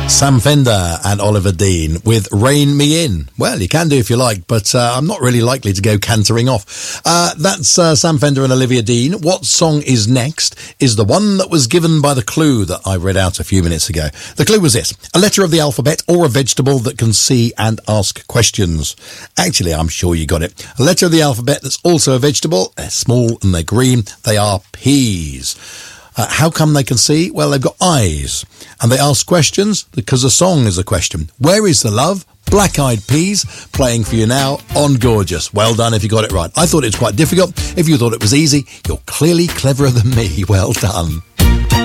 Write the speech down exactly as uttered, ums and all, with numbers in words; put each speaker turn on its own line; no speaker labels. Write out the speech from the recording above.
Sam Fender and Oliver Dean with Rein Me In. Well, you can do if you like, but uh, I'm not really likely to go cantering off. Uh, that's uh, Sam Fender and Olivia Dean. What song is next is the one that was given by the clue that I read out a few minutes ago. The clue was this: a letter of the alphabet or a vegetable that can see and ask questions. Actually, I'm sure you got it. A letter of the alphabet that's also a vegetable. They're small and they're green. They are peas. Uh, how come they can see? Well, they've got eyes. And they ask questions because a song is a question. Where is the love? Black Eyed Peas, playing for you now on Gorgeous. Well done if you got it right. I thought it was quite difficult. If you thought it was easy, you're clearly cleverer than me. Well done.